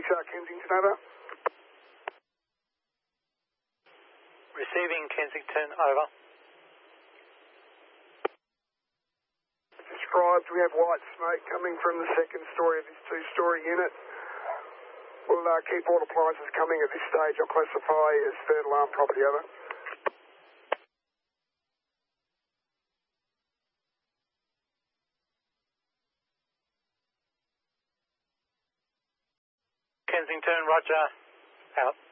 Kensington, over. Receiving Kensington, over. Described, we have white smoke coming from the second story of this two-story unit. We'll keep all appliances coming at this stage. I'll classify as third alarm property, over. Kensington, roger. Out.